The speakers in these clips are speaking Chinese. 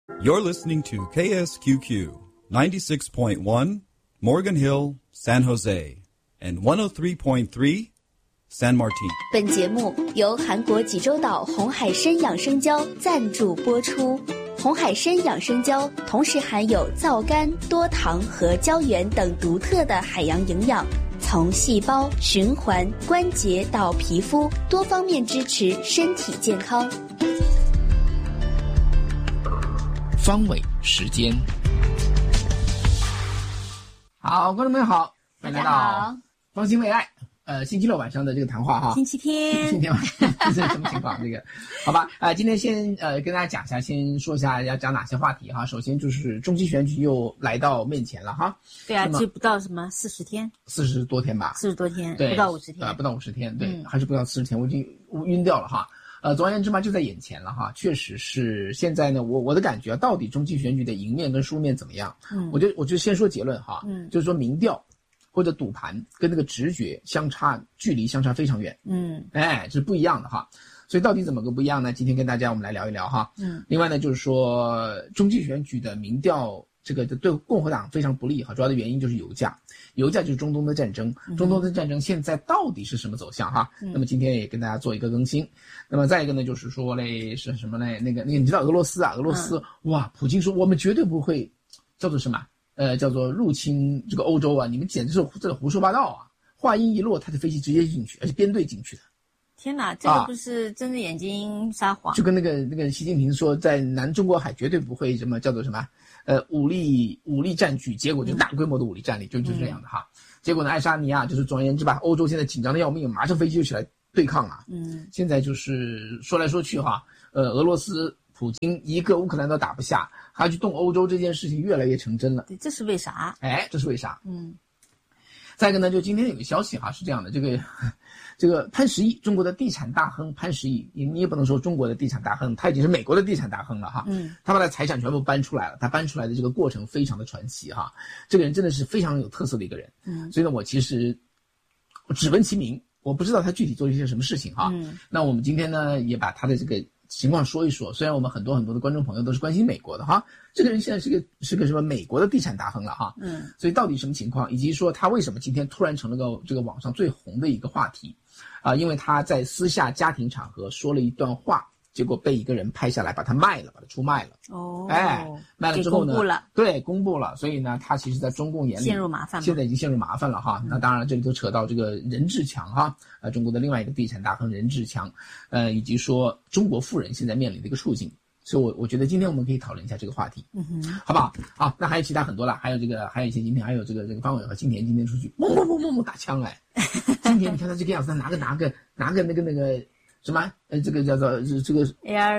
You're listening to KSQQ 96.1 Morgan Hill, San Jose, and 103.3 San Martin. 本节目由韩国济州岛红海参养生胶赞助播出。红海参养生胶同时含有皂苷、多糖和胶原等独特的海洋营养，从细胞、循环、关节到皮肤，多方面支持身体健康。 方伟时间，好，观众朋友好，欢迎来到方兴未艾。星期六晚上的这个谈话哈， 星期天晚上这是什么情况？这个好吧，今天先跟大家讲一下，先说一下要讲哪些话题哈。首先就是中期选举又来到面前了哈。 对啊，这不到什么40天 ，40多天吧 ，40多天， 对， 不到50天， 不到50天，对，还是不到40天，我已经晕掉了哈。总而言之嘛，就在眼前了哈。确实是现在呢，我的感觉到底中期选举的赢面跟输面怎么样？我就先说结论哈，就是说民调或者赌盘跟那个直觉距离相差非常远，这是不一样的哈。所以到底怎么个不一样呢？今天跟大家我们来聊一聊哈。另外呢，就是说中期选举的民调这个对共和党非常不利哈，主要的原因就是油价就是中东的战争，中东的战争现在到底是什么走向哈？那么今天也跟大家做一个更新。那么再一个呢，就是说嘞是什么嘞？那个你知道俄罗斯哇，普京说我们绝对不会叫做什么？叫做入侵这个欧洲啊！你们简直是这胡说八道啊！话音一落，他的飞机直接进去，而且编队进去的。 天哪，这个不是睁着眼睛撒谎。 就跟那个习近平说，在南中国海绝对不会什么叫做什么武力占据，结果就大规模的武力战力，就是这样的哈。结果呢，爱沙尼亚就是总而言之吧，欧洲现在紧张的要命，马上飞机就起来对抗啊。现在就是说来说去哈，俄罗斯普京一个乌克兰都打不下，还要去动欧洲，这件事情越来越成真了。 对，这是为啥？ 这是为啥？再一个呢，就今天有个消息哈，是这样的，这个潘石屹，中国的地产大亨潘石屹，你也不能说中国的地产大亨，他已经是美国的地产大亨了哈。他把他财产全部搬出来了，他搬出来的这个过程非常的传奇哈。这个人真的是非常有特色的一个人。所以呢，我其实只闻其名，我不知道他具体做了一些什么事情哈。那我们今天呢，也把他的这个情况说一说。虽然我们很多的观众朋友都是关心美国的哈，这个人现在是个什么美国的地产大亨了哈。所以到底什么情况，以及说他为什么今天突然成了这个网上最红的一个话题因为他在私下家庭场合说了一段话，结果被一个人拍下来，把他出卖了。卖了之后呢，公布了。所以呢，他其实在中共眼里陷入麻烦， 现在已经陷入麻烦了哈。那当然这里都扯到这个任志强哈，中国的另外一个地产大亨任志强，以及说中国富人现在面临的一个处境。所以我觉得今天我们可以讨论一下这个话题，好不好？好，那还有其他很多了，还有一些今天还有这个方伟和金田今天出去猛打枪今天你看他这个样子，他拿个那个什么这个叫做这个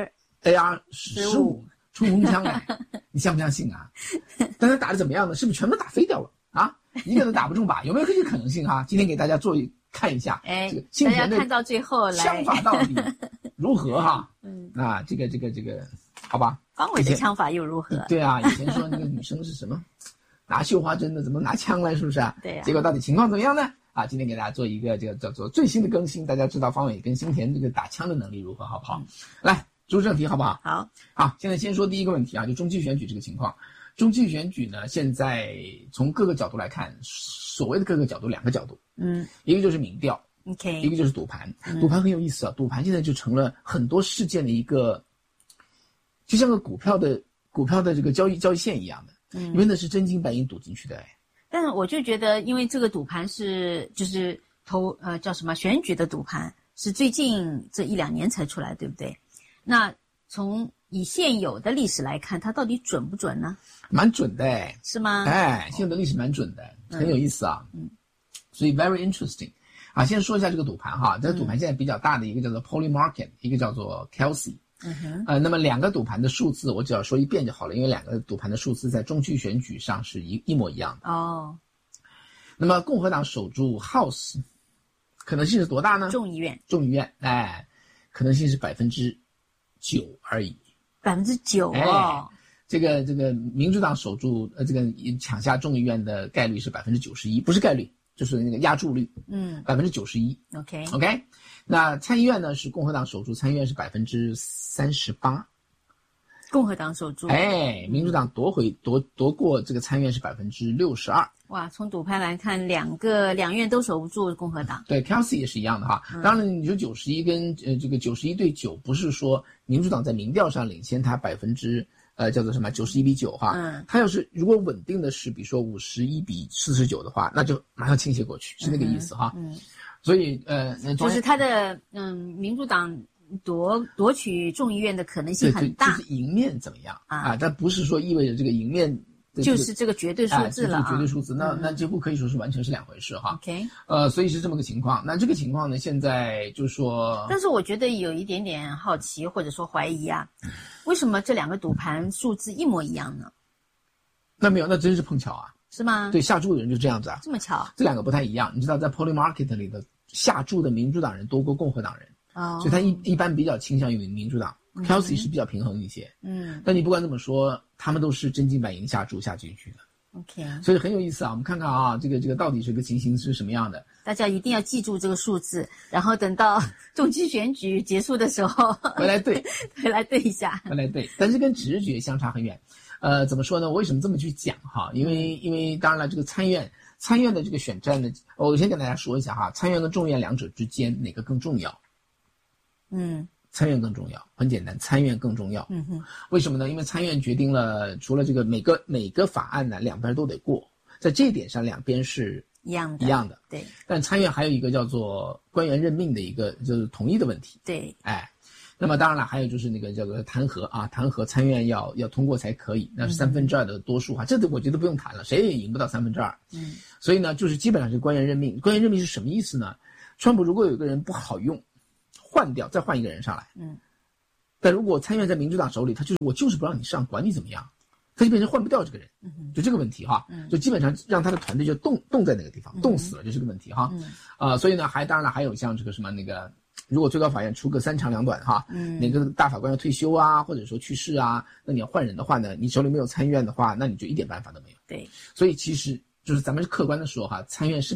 AR-15冲锋枪你相不相信啊？但他打的怎么样呢？是不是全部打飞掉了啊？一个都打不中吧？有没有这个可能性哈？今天给大家看一下，这个金田的大家看到最后来枪法到底如何哈？这个好吧？ 方伟的枪法又如何？ 对啊，以前说那个女生是什么拿绣花针的，怎么拿枪来，是不是啊？ 对啊。 结果到底情况怎么样呢？今天给大家做一个这个叫做最新的更新，大家知道方伟跟新田这个打枪的能力如何，好不好？来，进入正题好不好？好，现在先说第一个问题就中期选举这个情况。中期选举呢，现在从各个角度来看，所谓的各个角度，两个角度，一个就是民调，一个就是赌盘。赌盘很有意思赌盘现在就成了很多事件的一个，就像个股票的这个交易线一样的，因为那是真金白银赌进去的但是我就觉得，因为这个赌盘就是叫什么选举的赌盘，是最近这1-2年才出来，对不对？那从以现有的历史来看，它到底准不准呢？ 蛮准的是吗？ 现在的历史蛮准的，很有意思所以 very interesting 先说一下这个赌盘哈。这个赌盘现在比较大的一个叫做 Polymarket， 一个叫做 Kelsey。那么两个赌盘的数字我只要说一遍就好了，因为两个赌盘的数字在中期选举上是一模一样的。那么共和党守住 House 可能性是多大呢？ 众议院可能性是9%而已。 9% 这个民主党守住这个抢下众议院的概率是91%，不是概率，就是那个压注率，91%。OK， 那参议院呢是共和党守住参议院是38%， 共和党守住。 民主党夺过这个参院是62%。 哇，从赌盘来看，两院都守不住共和党。 对 ，Kelsey 也是一样的哈。当然，你说91跟这个91对9，不是说民主党在民调上领先他叫做什么91比9哈。他要是如果稳定的是比如说51比49的话，那就马上倾斜过去，是那个意思哈。所以就是他的民主党夺取众议院的可能性很大， 就是赢面怎么样啊？但不是说意味着这个赢面就是这个绝对数字了， 绝对数字，那几乎可以说是完全是两回事哈。 OK， 所以是这么个情况。那这个情况呢，现在就是说， 但是我觉得有一点点好奇或者说怀疑啊，为什么这两个赌盘数字一模一样呢？ 那没有，那真是碰巧啊。 是吗？ 对，下注的人就这样子啊。 这么巧？ 这两个不太一样。你知道，在 Polymarket 里的下注的民主党人多过共和党人，所以他一般比较倾向于民主党。Kelsey 是比较平衡一些，但你不管怎么说，他们都是真金白银下注下进去的。 OK， 所以很有意思啊。我们看看啊，这个到底这个情形是什么样的？ 大家一定要记住这个数字，然后等到中期选举结束的时候回来对一下， 回来对。但是跟直觉相差很远。怎么说呢？我为什么这么去讲哈？因为当然了，这个参院的这个选战呢，我先跟大家说一下哈，参院跟众院两者之间哪个更重要？参院更重要，很简单，参院更重要。为什么呢？因为参院决定了，除了这个每个法案呢，两边都得过，在这一点上两边是一样的。 对。 但参院还有一个叫做官员任命的一个就是同意的问题。 对。 那么当然了，还有就是那个叫做弹劾参院要通过才可以，那是2/3的多数哈，这我觉得不用谈了，谁也赢不到2/3。所以呢，就是基本上是官员任命。官员任命是什么意思呢？川普如果有一个人不好用，换掉，再换一个人上来。但如果参院在民主党手里，我就是不让你上，管你怎么样，他就变成换不掉这个人。就这个问题哈，就基本上让他的团队就冻在那个地方，冻死了，就是个问题哈。所以呢，当然了，还有像这个什么那个。如果最高法院出个3长2短哈，哪个大法官要退休啊，或者说去世啊，那你要换人的话呢，你手里没有参院的话，那你就一点办法都没有。 对， 所以其实就是咱们客观的说哈，参院是